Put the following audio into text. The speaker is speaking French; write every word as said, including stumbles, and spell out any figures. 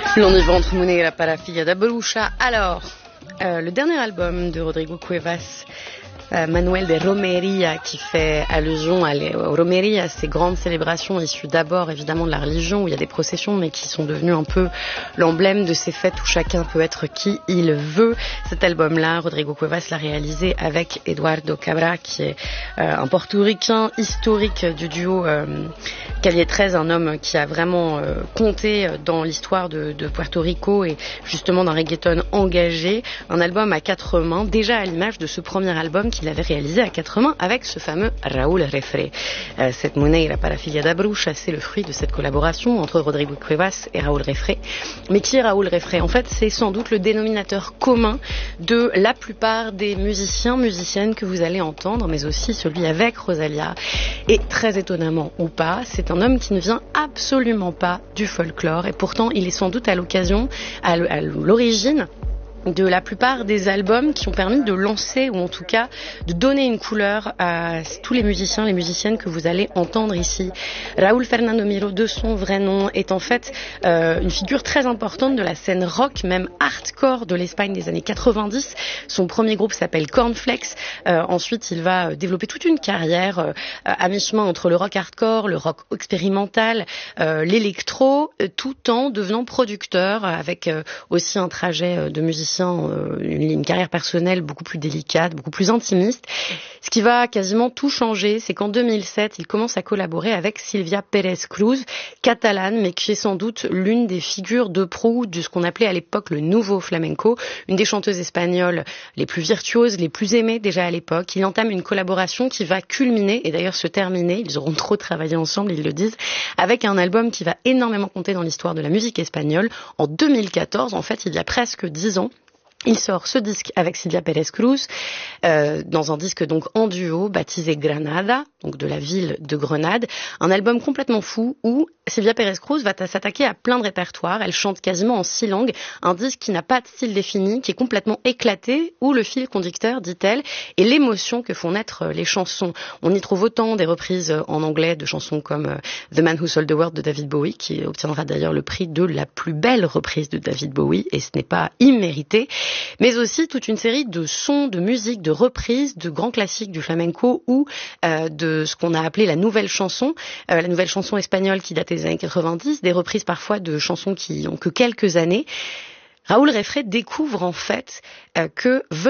L'on y va entre Monera para Filla da Bruxa. Alors, euh, le dernier album de Rodrigo Cuevas, euh, Manuel de Romeria, qui fait allusion à les, aux Romeria, ces grandes célébrations issues d'abord évidemment de la religion, où il y a des processions, mais qui sont devenues un peu l'emblème de ces fêtes où chacun peut être qui il veut. Cet album-là, Rodrigo Cuevas l'a réalisé avec Eduardo Cabra, qui est euh, un portoricain historique du duo euh, Calle treize, un homme qui a vraiment euh, compté dans l'histoire de, de Puerto Rico et justement d'un reggaeton engagé. Un album à quatre mains, déjà à l'image de ce premier album qu'il avait réalisé à quatre mains avec ce fameux Raúl Refré. Euh, cette Monera para Filla da Bruxa, c'est le fruit de cette collaboration entre Rodrigo Cuevas et Raúl Refré. Mais qui est Raúl Refré? En fait, c'est sans doute le dénominateur commun de la plupart des musiciens, musiciennes que vous allez entendre, mais aussi celui avec Rosalia. Et très étonnamment ou pas, c'est un homme qui ne vient absolument pas du folklore, et pourtant il est sans doute à l'occasion, à l'origine de la plupart des albums qui ont permis de lancer, ou en tout cas de donner une couleur à tous les musiciens, les musiciennes que vous allez entendre ici. Raúl Fernando Miró, de son vrai nom, est en fait euh, une figure très importante de la scène rock, même hardcore de l'Espagne des années quatre-vingt-dix. Son premier groupe s'appelle Cornflakes. Euh, ensuite, il va développer toute une carrière euh, à mi-chemin entre le rock hardcore, le rock expérimental, euh, l'électro, euh, tout en devenant producteur, avec euh, aussi un trajet euh, de musicien, Une, une carrière personnelle beaucoup plus délicate, beaucoup plus intimiste. Ce qui va quasiment tout changer, c'est qu'en deux mille sept, il commence à collaborer avec Silvia Pérez Cruz, catalane, mais qui est sans doute l'une des figures de proue de ce qu'on appelait à l'époque le nouveau flamenco, une des chanteuses espagnoles les plus virtuoses, les plus aimées déjà à l'époque. Il entame une collaboration qui va culminer, et d'ailleurs se terminer, ils auront trop travaillé ensemble, ils le disent, avec un album qui va énormément compter dans l'histoire de la musique espagnole. En deux mille quatorze, en fait, il y a presque dix ans, il sort ce disque avec Silvia Pérez Cruz, euh, dans un disque donc en duo, baptisé Granada, donc de la ville de Grenade. Un album complètement fou où Silvia Pérez Cruz va s'attaquer à plein de répertoires. Elle chante quasiment en six langues. Un disque qui n'a pas de style défini, qui est complètement éclaté, où le fil conducteur, dit-elle, est l'émotion que font naître les chansons. On y trouve autant des reprises en anglais de chansons comme The Man Who Sold the World de David Bowie, qui obtiendra d'ailleurs le prix de la plus belle reprise de David Bowie, et ce n'est pas immérité, mais aussi toute une série de sons, de musique, de reprises, de grands classiques du flamenco ou euh, de ce qu'on a appelé la nouvelle chanson, euh, la nouvelle chanson espagnole qui datait des années quatre-vingt-dix, des reprises parfois de chansons qui ont que quelques années. Raúl Refré découvre en fait euh, que